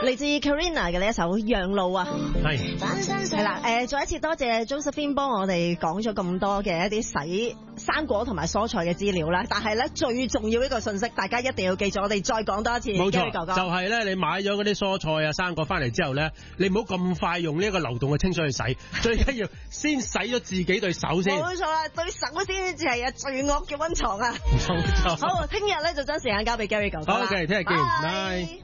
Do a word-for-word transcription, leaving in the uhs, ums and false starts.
嚟自 Karina 嘅呢一首《讓路》啊， 係係啦，誒，再一次多謝 Josephine 幫我哋講咗咁多嘅一啲洗生果同埋蔬菜嘅資料啦。但係咧最重要一個信息，大家一定要記住，我哋再講多一次。 冇錯， 哥哥就係咧，你買咗嗰啲蔬菜啊、生果翻嚟之後咧，你唔好咁快用呢一個流動嘅清水去洗，最緊要先洗咗自己對手先。 冇錯啦，對手先至係啊罪惡嘅溫床啊。 冇錯。 好，聽日咧就將時間交俾 Gary 哥哥啦。 好，OK，聽日見，拜。